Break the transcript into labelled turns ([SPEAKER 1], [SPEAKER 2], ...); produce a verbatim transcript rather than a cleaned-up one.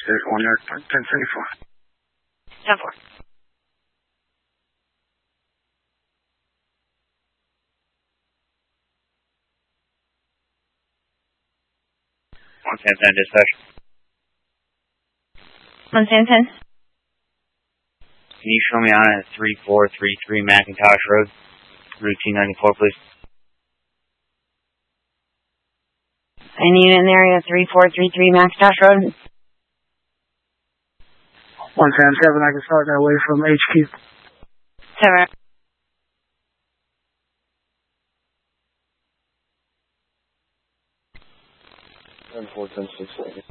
[SPEAKER 1] State one yard, ten seventy-four.
[SPEAKER 2] ten four.
[SPEAKER 3] one ten ten dispatch.
[SPEAKER 2] one ten ten.
[SPEAKER 3] Can you show me on at three four three three McIntosh Road, routine ninety-four, please?
[SPEAKER 2] Any unit in the area, three four three three McIntosh Road?
[SPEAKER 1] one ten seven, I can start that way from H Q.
[SPEAKER 2] seven.
[SPEAKER 4] ten four, ten six.